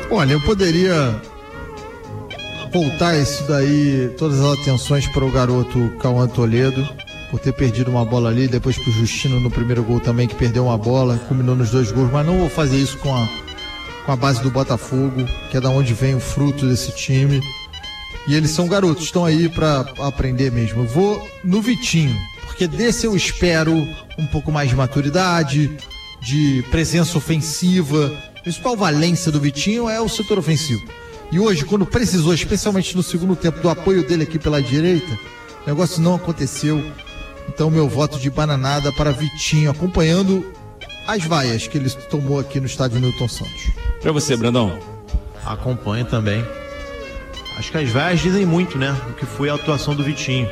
Olha, eu poderia voltar isso daí, todas as atenções para o garoto Cauã Toledo, por ter perdido uma bola ali, depois pro Justino no primeiro gol também, que perdeu uma bola, culminou nos 2 gols, mas não vou fazer isso com a base do Botafogo, que é da onde vem o fruto desse time. E eles são garotos, estão aí para aprender mesmo. Eu vou no Vitinho, porque desse eu espero um pouco mais de maturidade, de presença ofensiva. A principal valência do Vitinho é o setor ofensivo. E hoje, quando precisou, especialmente no segundo tempo, do apoio dele aqui pela direita, o negócio não aconteceu. Então, meu voto de bananada para Vitinho, acompanhando as vaias que ele tomou aqui no estádio Newton Santos. Para você, Brandão. Acompanho também. Acho que as vaias dizem muito, né? O que foi a atuação do Vitinho.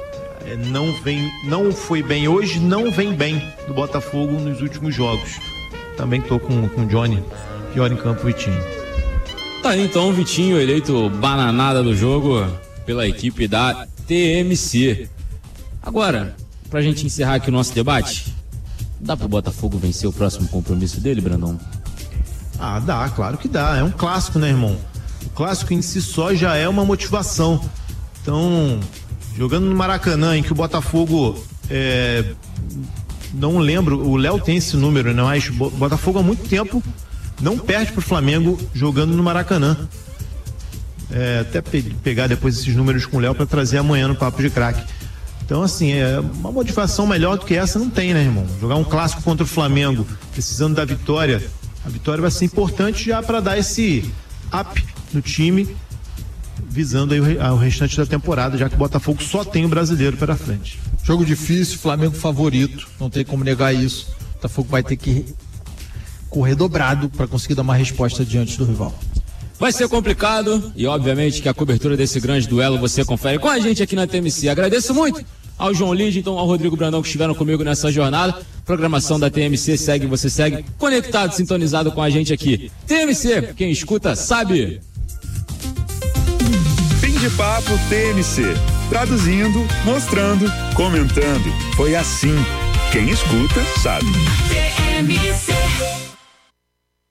Não foi bem hoje, não vem bem do Botafogo nos últimos jogos. Também tô com o Johnny, pior em campo, Vitinho. Tá aí então o Vitinho eleito bananada do jogo pela equipe da TMC. Agora, pra gente encerrar aqui o nosso debate, dá pro Botafogo vencer o próximo compromisso dele, Brandão? Ah, dá, claro que dá. É um clássico, né, irmão? O clássico em si só já é uma motivação. Então, jogando no Maracanã, em que o Botafogo não lembro, o Léo tem esse número, né? Mas o Botafogo há muito tempo não perde pro Flamengo jogando no Maracanã. Até pegar depois esses números com o Léo para trazer amanhã no Papo de Craque. Então, assim, uma motivação melhor do que essa não tem, né, irmão? Jogar um clássico contra o Flamengo, precisando da vitória, a vitória vai ser importante já para dar esse up no time, visando aí o restante da temporada, já que o Botafogo só tem o brasileiro pela frente. Jogo difícil, Flamengo favorito, não tem como negar isso. O Botafogo vai ter que correr dobrado para conseguir dar uma resposta diante do rival. Vai ser complicado e obviamente que a cobertura desse grande duelo você confere com a gente aqui na TMC. Agradeço muito ao João Lidington, ao Rodrigo Brandão que estiveram comigo nessa jornada. Programação da TMC segue, você segue conectado, sintonizado com a gente aqui. TMC, quem escuta sabe. Fim de papo TMC. Traduzindo, mostrando, comentando. Foi assim. Quem escuta sabe. TMC.